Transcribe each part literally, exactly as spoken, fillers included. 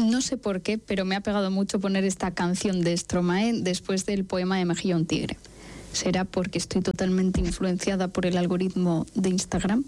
No sé por qué, pero me ha pegado mucho poner esta canción de Stromae después del poema de Mejilla un tigre. ¿Será porque estoy totalmente influenciada por el algoritmo de Instagram?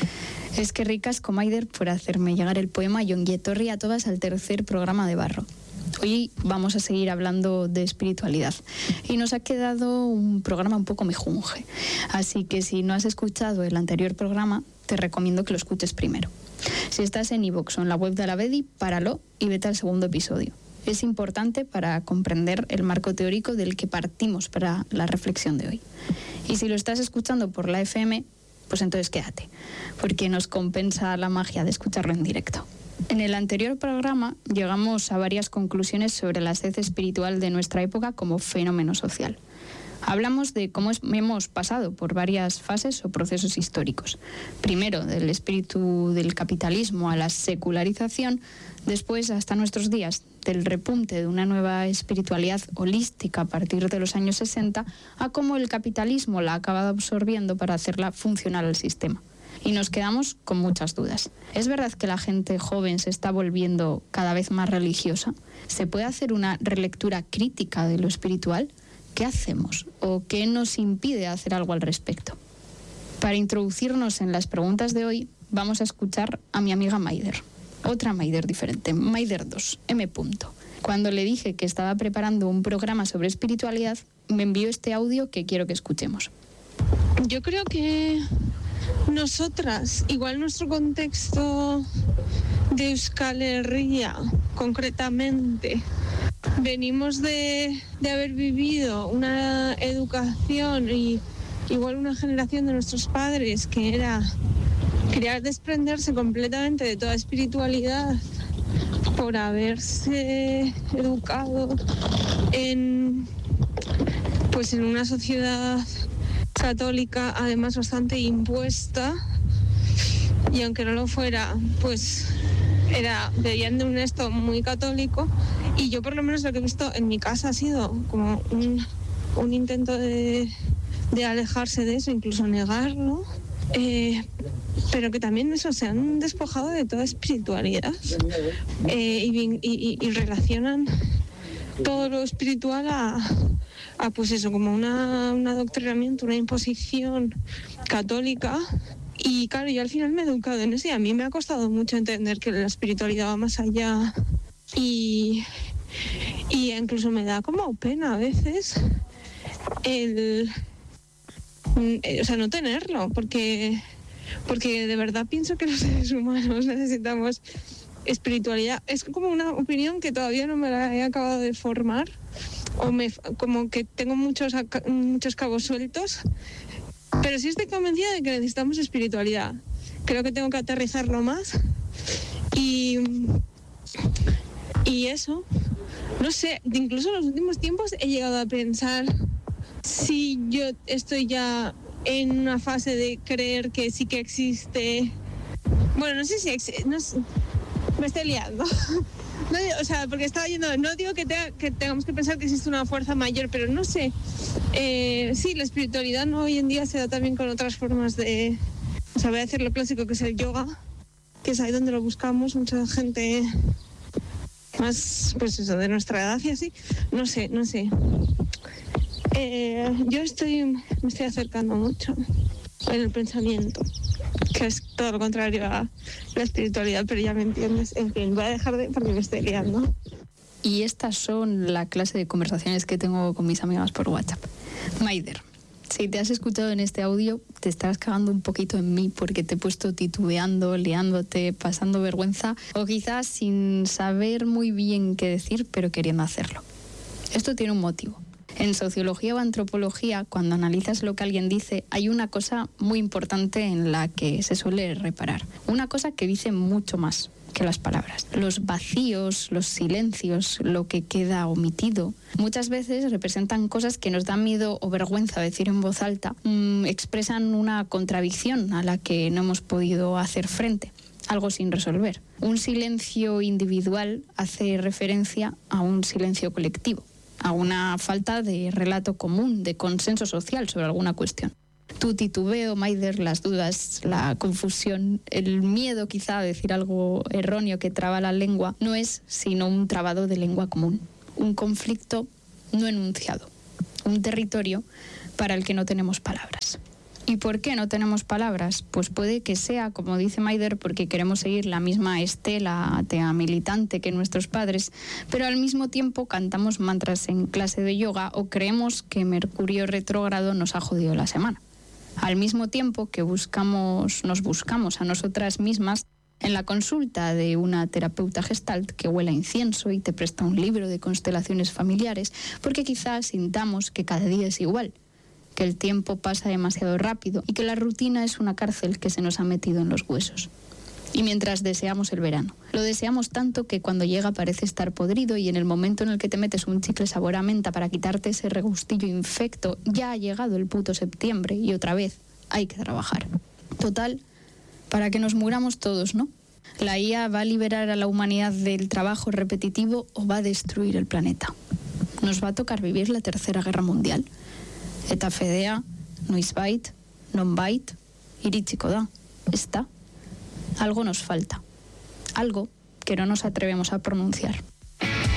Es que ricasco, Maider, por hacerme llegar el poema y ongi etorri a todas al tercer programa de Barro. Hoy vamos a seguir hablando de espiritualidad y nos ha quedado un programa un poco mejunje. Así que si no has escuchado el anterior programa, te recomiendo que lo escuches primero. Si estás en iVoox o en la web de Alavedi, páralo y vete al segundo episodio. Es importante para comprender el marco teórico del que partimos para la reflexión de hoy. Y si lo estás escuchando por la F M, pues entonces quédate, porque nos compensa la magia de escucharlo en directo. En el anterior programa llegamos a varias conclusiones sobre la sed espiritual de nuestra época como fenómeno social. Hablamos de cómo hemos pasado por varias fases o procesos históricos. Primero, del espíritu del capitalismo a la secularización, después hasta nuestros días, del repunte de una nueva espiritualidad holística a partir de los años sesenta, a cómo el capitalismo la ha acabado absorbiendo para hacerla funcional al sistema. Y nos quedamos con muchas dudas. ¿Es verdad que la gente joven se está volviendo cada vez más religiosa? ¿Se puede hacer una relectura crítica de lo espiritual? ¿Qué hacemos? ¿O qué nos impide hacer algo al respecto? Para introducirnos en las preguntas de hoy, vamos a escuchar a mi amiga Maider. Otra Maider diferente, Maider dos, M. Cuando le dije que estaba preparando un programa sobre espiritualidad, me envió este audio que quiero que escuchemos. Yo creo que nosotras, igual nuestro contexto de Euskal Herria, concretamente, venimos de, de haber vivido una educación y igual una generación de nuestros padres que era querer desprenderse completamente de toda espiritualidad por haberse educado en, pues en una sociedad católica, además bastante impuesta, y aunque no lo fuera, pues era veían de un esto muy católico. Y yo por lo menos lo que he visto en mi casa ha sido como un, un intento de, de alejarse de eso, incluso negarlo, eh, pero que también eso, se han despojado de toda espiritualidad, eh, y, y, y relacionan todo lo espiritual a, a pues eso, como una, un adoctrinamiento, una imposición católica. Y claro, yo al final me he educado en eso y a mí me ha costado mucho entender que la espiritualidad va más allá. Y, y incluso me da como pena a veces el, o sea, no tenerlo, porque, porque de verdad pienso que los seres humanos necesitamos espiritualidad. Es como una opinión que todavía no me la he acabado de formar, o me, como que tengo muchos, muchos cabos sueltos, pero sí estoy convencida de que necesitamos espiritualidad. Creo que tengo que aterrizarlo más y... Y eso, no sé, incluso en los últimos tiempos he llegado a pensar si yo estoy ya en una fase de creer que sí que existe. Bueno, no sé si existe, no sé, me estoy liando. No, o sea, porque estaba yendo, no digo que, tenga, que tengamos que pensar que existe una fuerza mayor, pero no sé. Eh, sí, la espiritualidad no hoy en día se da también con otras formas de... O sea, voy a decir lo clásico que es el yoga, que es ahí donde lo buscamos, mucha gente... más, pues eso, de nuestra edad y así, no sé, no sé. Eh, yo estoy, me estoy acercando mucho en el pensamiento, que es todo lo contrario a la espiritualidad, pero ya me entiendes. En fin, voy a dejar de, porque me estoy liando. Y estas son la clase de conversaciones que tengo con mis amigas por WhatsApp. Maider, si te has escuchado en este audio, te estás cagando un poquito en mí porque te he puesto titubeando, liándote, pasando vergüenza o quizás sin saber muy bien qué decir, pero queriendo hacerlo. Esto tiene un motivo. En sociología o antropología, cuando analizas lo que alguien dice, hay una cosa muy importante en la que se suele reparar. Una cosa que dice mucho más que las palabras. Los vacíos, los silencios, lo que queda omitido, muchas veces representan cosas que nos dan miedo o vergüenza decir en voz alta, mmm, expresan una contradicción a la que no hemos podido hacer frente, algo sin resolver. Un silencio individual hace referencia a un silencio colectivo, a una falta de relato común, de consenso social sobre alguna cuestión. tu titubeo, Maider, las dudas, la confusión, el miedo quizá a decir algo erróneo que traba la lengua, no es sino un trabado de lengua común, un conflicto no enunciado, un territorio para el que no tenemos palabras. ¿Y por qué no tenemos palabras? Pues puede que sea, como dice Maider, porque queremos seguir la misma estela atea militante que nuestros padres, pero al mismo tiempo cantamos mantras en clase de yoga o creemos que Mercurio retrógrado nos ha jodido la semana. Al mismo tiempo que buscamos, nos buscamos a nosotras mismas en la consulta de una terapeuta gestalt que huele a incienso y te presta un libro de constelaciones familiares, porque quizás sintamos que cada día es igual, que el tiempo pasa demasiado rápido y que la rutina es una cárcel que se nos ha metido en los huesos. Y mientras deseamos el verano, lo deseamos tanto que cuando llega parece estar podrido y en el momento en el que te metes un chicle sabor a menta para quitarte ese regustillo infecto, ya ha llegado el puto septiembre y otra vez hay que trabajar. Total, para que nos muramos todos, ¿no? ¿La I A va a liberar a la humanidad del trabajo repetitivo o va a destruir el planeta? ¿Nos va a tocar vivir la Tercera Guerra Mundial? Eta fedea, noizbait, nonbait, iritsiko da. Está. Algo nos falta. Algo que no nos atrevemos a pronunciar.